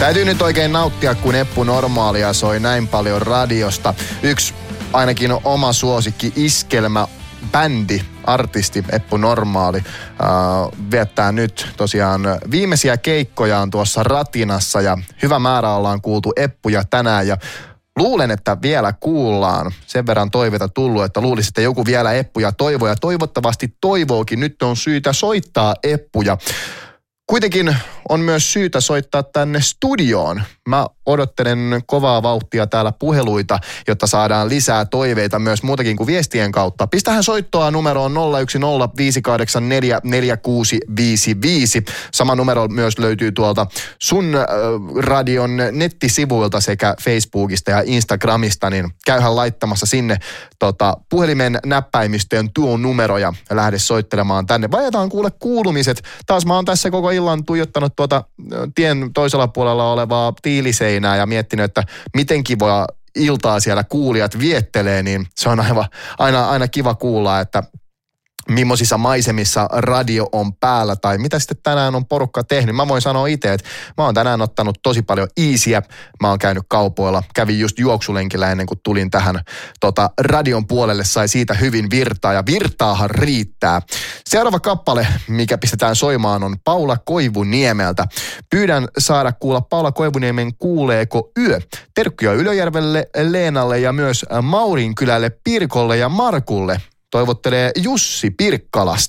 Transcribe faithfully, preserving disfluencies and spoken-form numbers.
Täytyy nyt oikein nauttia, kun Eppu Normaalia soi näin paljon radiosta. Yksi ainakin oma suosikki iskelmä bändi, artisti Eppu Normaali äh, viettää nyt tosiaan viimeisiä keikkojaan tuossa Ratinassa ja hyvä määrä ollaan kuultu Eppuja tänään ja luulen, että vielä kuullaan. Sen verran toiveita tullut, että luulisin, että joku vielä Eppuja toivoo ja toivottavasti toivookin. Nyt on syytä soittaa Eppuja. Kuitenkin on myös syytä soittaa tänne studioon. Mä odottelen kovaa vauhtia täällä puheluita, jotta saadaan lisää toiveita myös muutakin kuin viestien kautta. Pistähän soittoa numeroon nolla yksi nolla viisi kahdeksan neljä neljä kuusi viisi viisi. Sama numero myös löytyy tuolta sun äh, radion nettisivuilta sekä Facebookista ja Instagramista, niin käyhän laittamassa sinne tota, puhelimen näppäimistöön tuo numero ja lähde soittelemaan tänne. Vajataan kuule kuulumiset. Taas mä oon tässä koko illan tuijottanut tuota tien toisella puolella olevaa tiiliseinää ja miettinyt, että miten kivoa iltaa siellä kuulijat viettelee, niin se on aivan, aina, aina kiva kuulla, että millaisissa maisemissa radio on päällä tai mitä sitten tänään on porukka tehnyt. Mä voin sanoa itse, että mä oon tänään ottanut tosi paljon easyä. Mä oon käynyt kaupoilla, kävin just juoksulenkillä ennen kuin tulin tähän tota, radion puolelle, sai siitä hyvin virtaa ja virtaahan riittää. Seuraava kappale, mikä pistetään soimaan, on Paula Koivuniemeltä. Pyydän saada kuulla Paula Koivuniemen Kuuleeko yö? Terkkuja Ylöjärvelle, Leenalle ja myös Maurinkylälle, Pirkolle ja Markulle. Toivottelee Jussi Pirkkalasta.